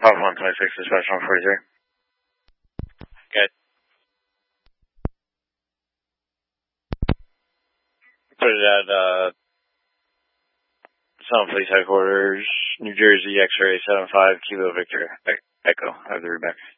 Papa 126, dispatch 143. Good. Put it at, Sound Police Headquarters, New Jersey, X-ray 75, Kilo Victor, Echo. I have the read back.